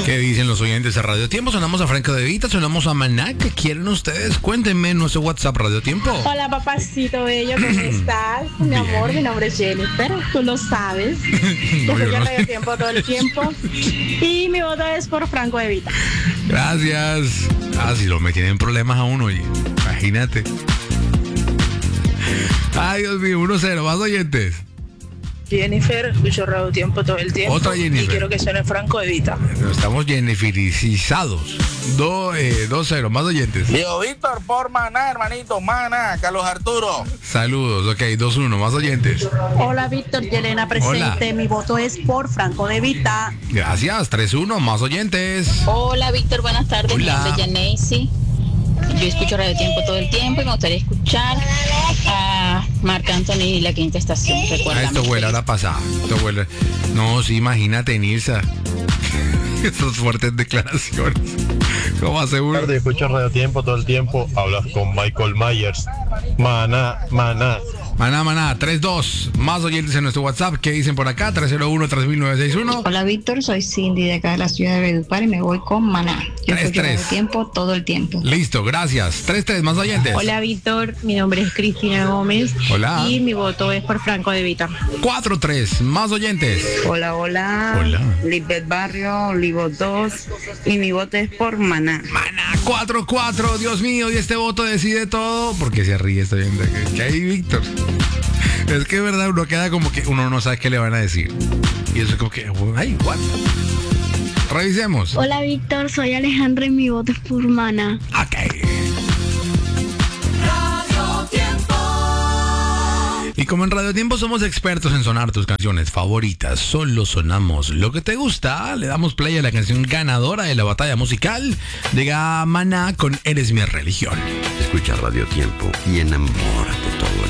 ¿Qué dicen los oyentes de Radio Tiempo? Sonamos a Franco de Vita, sonamos a Maná. ¿Qué quieren ustedes? Cuéntenme en nuestro WhatsApp Radio Tiempo. Hola, papacito bello, ¿cómo estás? Mi amor, mi nombre es Jennifer, tú lo sabes. Yo No, yo escucho no. Radio Tiempo todo el tiempo. Y mi voto es por Franco de Vita. Gracias. Si lo me tienen problemas a uno, oye. Imagínate. Ay, Dios mío, 1-0, más oyentes. Jennifer, escucho Radio Tiempo todo el tiempo. Otra Jennifer. Y quiero que suene Franco de Vita. Estamos jennifericizados. 2-0, más oyentes. Diego Víctor por Maná, hermanito. Maná, Carlos Arturo. Saludos, ok, 2-1, más oyentes. Hola, Víctor, Yelena presente. Hola. Mi voto es por Franco de Vita. Gracias, 3-1, más oyentes. Hola Víctor, buenas tardes. Hola. Mi nombre es Janacy. Yo escucho Radio Tiempo todo el tiempo y me gustaría escuchar a Marc Anthony y La Quinta Estación. Recuérdame. Esto huele a la pasada. Esto huele. No, sí, imagínate, Nilsa. Esas fuertes declaraciones. ¿Cómo hace uno? Tarde, escucho Radio Tiempo todo el tiempo. Hablas con Michael Myers. Maná, maná. Maná, 3-2. Más oyentes en nuestro WhatsApp. ¿Qué dicen por acá? 301-3961. Hola Víctor, soy Cindy de acá de la ciudad de Valledupar y me voy con Maná. Yo 3-3. escucho Radio Tiempo todo el tiempo. Listo, gracias. 3-3, más oyentes. Hola, Víctor, mi nombre es Cristina Gómez. Hola. Y mi voto es por Franco de Vita. 4-3, más oyentes. Hola, hola. Hola. Lisbeth Barrio, Olivo 2. Y mi voto es por Maná. Maná, 4-4. Dios mío, y este voto decide todo. ¿Por qué se ríe? Estoy viendo que hay Víctor. Es que de verdad uno queda como que uno no sabe qué le van a decir. Y eso es como que, ay, what? Revisemos. Hola Víctor, soy Alejandra y mi voto es por Maná. Ok. Y como en Radio Tiempo somos expertos en sonar tus canciones favoritas, solo sonamos lo que te gusta, le damos play a la canción ganadora de la batalla musical. Llega Maná con Eres mi religión. Escucha Radio Tiempo y enamórate todo